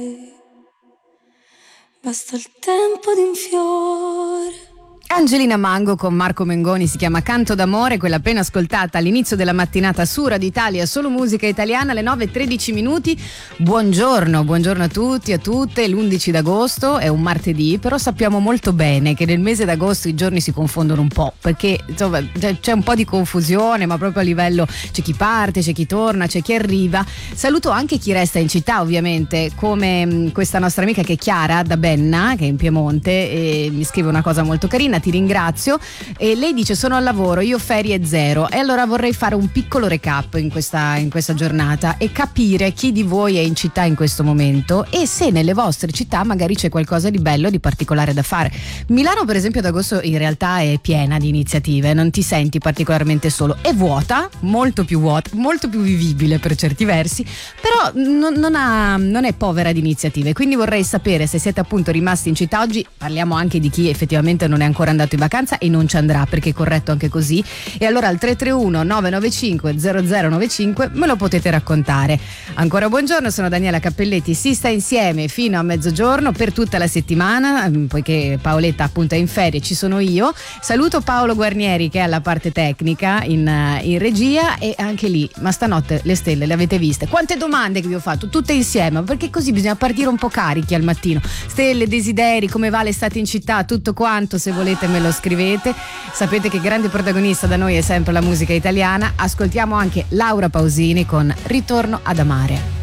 Basta il tempo di un fiore. Angelina Mango con Marco Mengoni, si chiama Canto d'amore, quella appena ascoltata all'inizio della mattinata su Radio Italia, solo musica italiana, alle 9:13 minuti. Buongiorno a tutti, a tutte. L'11 d'agosto è un martedì, però sappiamo molto bene che nel mese d'agosto i giorni si confondono un po', perché insomma c'è un po' di confusione, ma proprio a livello c'è chi parte, c'è chi torna, c'è chi arriva. Saluto anche chi resta in città, ovviamente, come questa nostra amica che è Chiara da Benna, che è in Piemonte, e mi scrive una cosa molto carina. Ti ringrazio. E lei dice: sono al lavoro, io ferie zero. E allora vorrei fare un piccolo recap in questa giornata e capire chi di voi è in città in questo momento e se nelle vostre città magari c'è qualcosa di bello, di particolare da fare. Milano, per esempio, ad agosto in realtà è piena di iniziative, non ti senti particolarmente solo, è vuota, molto più vivibile per certi versi, però non è povera di iniziative. Quindi vorrei sapere se siete appunto rimasti in città oggi. Parliamo anche di chi effettivamente non è ancora andato in vacanza e non ci andrà, perché è corretto anche così. E allora al 331 995 0095 me lo potete raccontare. Ancora buongiorno, sono Daniela Cappelletti, si sta insieme fino a mezzogiorno per tutta la settimana, poiché Paoletta appunto è in ferie, ci sono io. Saluto Paolo Guarnieri che è alla parte tecnica in regia, e anche lì, ma stanotte le stelle le avete viste? Quante domande che vi ho fatto, tutte insieme, perché così bisogna partire un po' carichi al mattino. Stelle, desideri, come va l'estate in città, tutto quanto, se volete me lo scrivete. Sapete che grande protagonista da noi è sempre la musica italiana. Ascoltiamo anche Laura Pausini con Ritorno ad amare.